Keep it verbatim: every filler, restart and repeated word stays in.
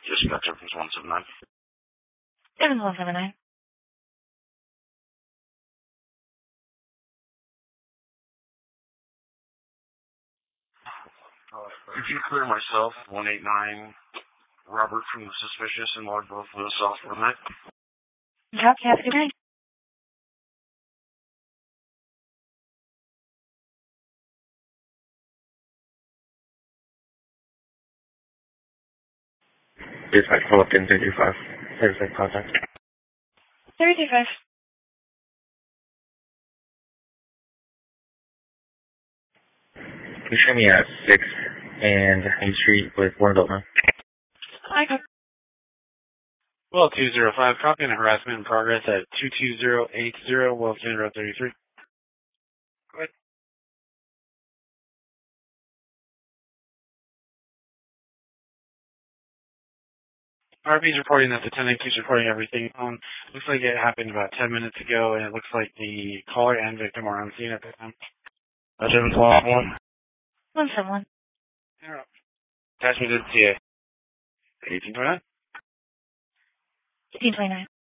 Just got Jefferson one seven nine. Jefferson one seven nine. Could you clear myself, one eight nine, Robert from the suspicious, and log both of us off for the night? Copy, have a good night. Dispatch, pull up in three two five. Perfect contact. three two five. You show me at six and Main Street with one adult man. I copy. Well, two zero five, copy and harassment in progress at two two zero eight zero, Wilson Road thirty-three. Go ahead. R P's reporting that the tenant keeps reporting everything. Um, looks like it happened about ten minutes ago, and it looks like the caller and victim are on scene at the time. seven twelve one. one seven one. Attachment to the T A. eighteen twenty-nine. eighteen twenty-nine.